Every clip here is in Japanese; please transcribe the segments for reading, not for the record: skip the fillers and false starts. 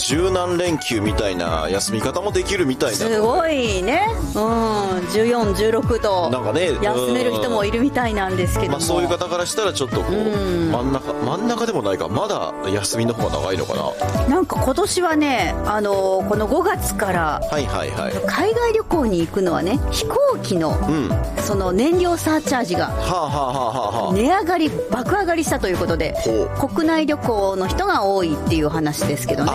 十何連休みたいな休み方もできるみたいな。 すごいね。14、16となんかね、 休める人もいるみたいなんですけども、 そういう方からしたらちょっとこう、真ん中でもないか、まだ休みの方が長いのかな。 なんか今年はね、この5月から海外旅行に行くのはね、飛行機の、その燃料サーチャージが値上がり爆上がりしたということで、国内旅行の人が多いっていう話ですけどね。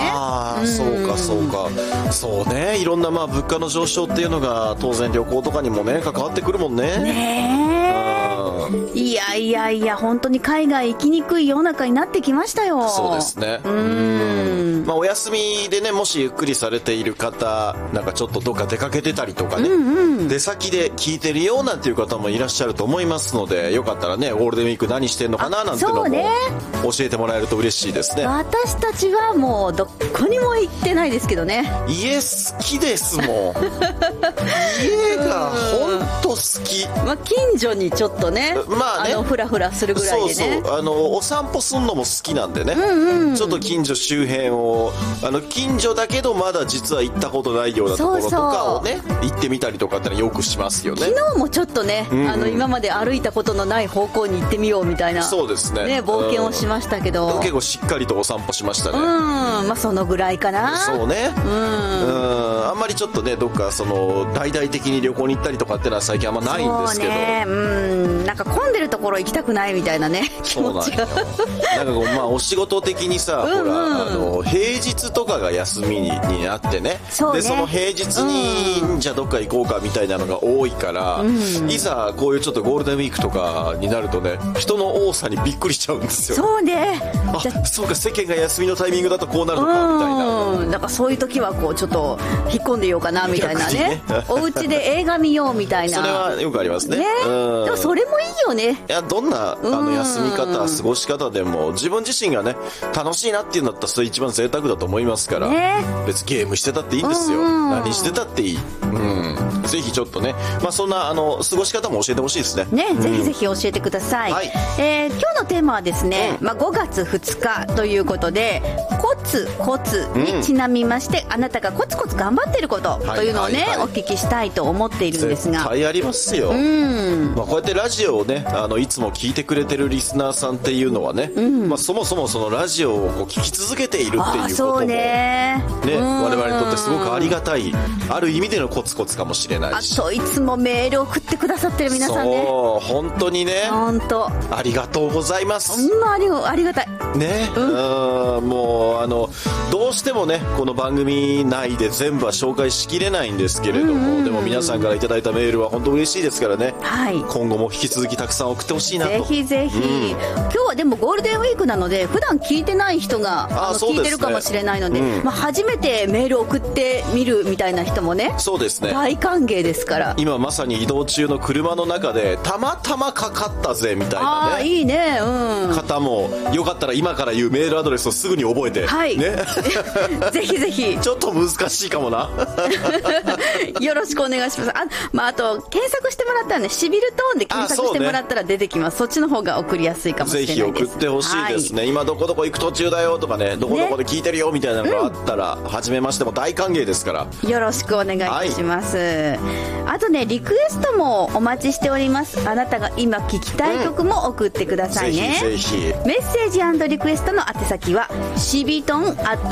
そうね、いろんな物価の上昇っていうのが当然旅行とかにもね関わってくるもんね。 いや本当に海外行きにくい世の中になってきましたよ。 そうですね。お休みでね、もしゆっくりされている方、なんかちょっとどっか出かけてたりとかね、出先で聞いてるよなんていう方もいらっしゃると思いますので、よかったらね、ゴールデンウィーク何してんのかななんていうのも教えてもらえると嬉しいですね。 私たちはもうどこにも行ってないですけどね。 家好きですもん。家が本当好き。 近所にちょっとね、フラフラするぐらいでね。 お散歩するのも好きなんでね、ちょっと近所周辺を、近所だけどまだ実は行ったことないようなところとかをね、行ってみたりとかってのはよくしますよね。 昨日もちょっとね、今まで歩いたことのない方向に行ってみようみたいな、 そうですね、 冒険をしましたけど、 結構しっかりとお散歩しましたね。 そのぐらいかな。 そうね。あんまりちょっとね、どっか大々的に旅行に行ったりとかってのは最近あんまないんですけど、 なんか混んでるところ行きたくないみたいなね、気持ちが。 なんかこう、お仕事的にさ、ほら、平日とかが休みになってね、でその平日に、じゃあどっか行こうかみたいなのが多いから、いざこういうちょっとゴールデンウィークとかになるとね、人の多さにびっくりしちゃうんですよ。 そうね。 そうか、世間が休みのタイミングだとこうなるのかみたいな。 だからそういう時はこうちょっと引っ込んでようかなみたいなね。お家で映画見ようみたいな。 それはよくありますね。 でもそれもいいよね。 いや、どんな休み方、過ごし方でも自分自身がね楽しいなっていうんだったらそれ一番贅沢だと思いますから、別にゲームしてたっていいんですよ。何してたっていい。ぜひちょっとね、そんな過ごし方も教えてほしいですね。 ぜひぜひ教えてください。今日のテーマはですね、5月2日ということで、コツコツにちなみまして、あなたがコツコツ頑張っていることというのをね、お聞きしたいと思っているんですが、 絶対ありますよ。こうやってラジオをね、いつも聞いてくれてるリスナーさんっていうのはね、そもそもそのラジオをこう聞き続けているっていうこともね、我々にとってすごくありがたい、ある意味でのコツコツかもしれないし、 あといつもメールを送ってくださってる皆さんね、 本当にね、 本当ありがとうございます。 ありがたいね。もうどうしてもね、この番組内で全部は紹介しきれないんですけれども、でも皆さんからいただいたメールは本当嬉しいですからね、今後も引き続きたくさん送ってほしいなと。 ぜひぜひ、今日はでもゴールデンウィークなので普段聞いてない人が聞いてるかもしれないので、初めてメール送ってみるみたいな人もね、 そうですね、 大歓迎ですから。 今まさに移動中の車の中でたまたまかかったぜみたいなね、 いいね、 方もよかったら今から言うメールアドレスをすぐに覚えて、ね、 ぜひぜひ。 ちょっと難しいかもな。 よろしくお願いします。あと検索してもらったらね、しびるトーンで検索してもらったら出てきます。そっちの方が送りやすいかもしれないです。 ぜひ送ってほしいですね。今どこどこ行く途中だよとかね、どこどこで聞いてるよみたいなのがあったら、初めましても大歓迎ですから、 よろしくお願いいたします。あとね、リクエストもお待ちしております。あなたが今聴きたい曲も送ってくださいね。 ぜひぜひ。 メッセージ&リクエストの宛先はしびとん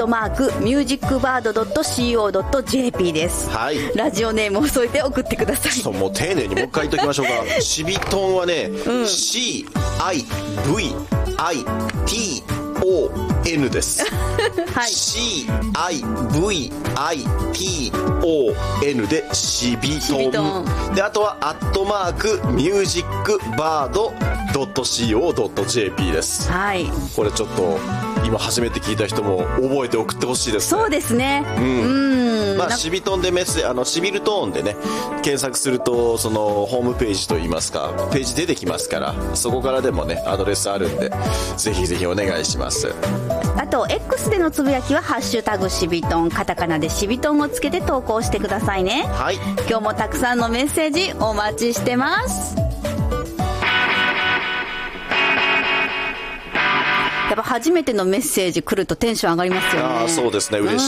@musicbird.co.jp です。ラジオネームを添えて送ってください。 そう、もう丁寧にもう一回言っときましょうか。しびとんはね、CIVITON です。CIVITON でしびとんで、あとは@musicbird.co.jp です。これちょっと今初めて聞いた人も覚えて送ってほしいですね。 そうですね。 しびとんでしびるトーンでね検索すると、そのホームページといいますか、ページ出てきますから、そこからでもねアドレスあるんで、ぜひぜひお願いします。 あと X でのつぶやきはハッシュタグしびとん、カタカナでしびとんをつけて投稿してくださいね。今日もたくさんのメッセージお待ちしてます。やっぱ初めてのメッセージ来るとテンション上がりますよね。 そうですね、嬉しい。